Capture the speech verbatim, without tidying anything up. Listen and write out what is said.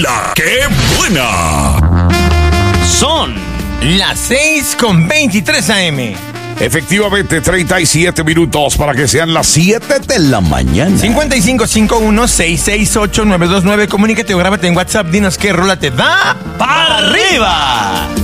La que buena. Son las seis con veintitrés A M. Efectivamente, treinta y siete minutos para que sean las siete de la mañana. cincuenta y cinco cincuenta y uno, seiscientos sesenta y ocho, nueve dos nueve. Comunícate o grábate en WhatsApp. Dinos qué rola te da para arriba.